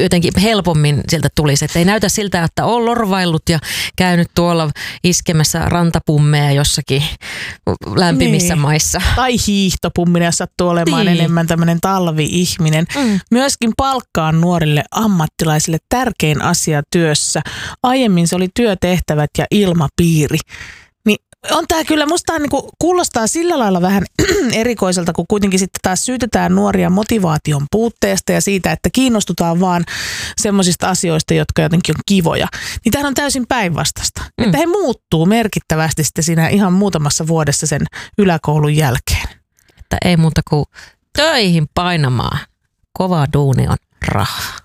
jotenkin helpommin sieltä tulisi. Että ei näytä siltä, että on lorvaillut ja käynyt tuolla iskemässä rantapummeja jossakin lämpimissä maissa. Tai hiihtopumminen, jos sattuu olemaan enemmän tämmöinen talvi-ihminen. Myöskin palkkaa nuorille ammattilaisille tärkein asia työssä. Aiemmin se oli työtehtävät ja ilmapiiri. Niin on tää kyllä, musta niinku kuulostaa sillä lailla vähän erikoiselta, kun kuitenkin sitten taas syytetään nuoria motivaation puutteesta ja siitä, että kiinnostutaan vaan semmoisista asioista, jotka jotenkin on kivoja. Niin tämähän on täysin päinvastaista. Että he muuttuu merkittävästi sitten siinä ihan muutamassa vuodessa sen yläkoulun jälkeen. Että ei muuta kuin töihin painamaan. Kova duuni on rahaa.